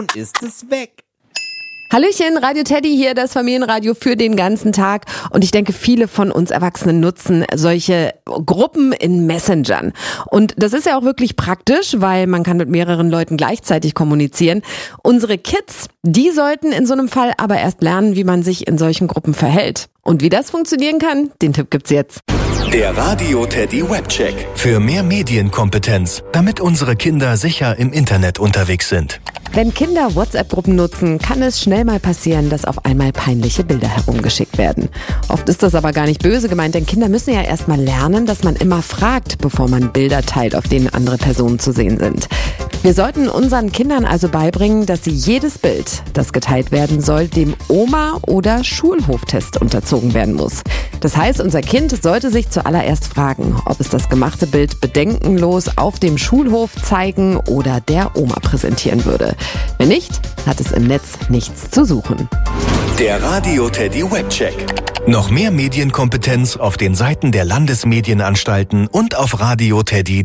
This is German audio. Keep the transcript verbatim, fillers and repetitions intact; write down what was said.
ist es weg. Hallöchen, Radio Teddy hier, das Familienradio für den ganzen Tag. Und ich denke, viele von uns Erwachsenen nutzen solche Gruppen in Messengern. Und das ist ja auch wirklich praktisch, weil man kann mit mehreren Leuten gleichzeitig kommunizieren. Unsere Kids, die sollten in so einem Fall aber erst lernen, wie man sich in solchen Gruppen verhält. Und wie das funktionieren kann, den Tipp gibt's jetzt. Der Radio Teddy Webcheck. Für mehr Medienkompetenz, damit unsere Kinder sicher im Internet unterwegs sind. Wenn Kinder WhatsApp-Gruppen nutzen, kann es schnell mal passieren, dass auf einmal peinliche Bilder herumgeschickt werden. Oft ist das aber gar nicht böse gemeint, denn Kinder müssen ja erst mal lernen, dass man immer fragt, bevor man Bilder teilt, auf denen andere Personen zu sehen sind. Wir sollten unseren Kindern also beibringen, dass sie jedes Bild, das geteilt werden soll, dem Oma- oder Schulhoftest unterzogen werden muss. Das heißt, unser Kind sollte sich zuallererst fragen, ob es das gemachte Bild bedenkenlos auf dem Schulhof zeigen oder der Oma präsentieren würde. Wenn nicht, hat es im Netz nichts zu suchen. Der Radio Teddy Webcheck. Noch mehr Medienkompetenz auf den Seiten der Landesmedienanstalten und auf radio teddy.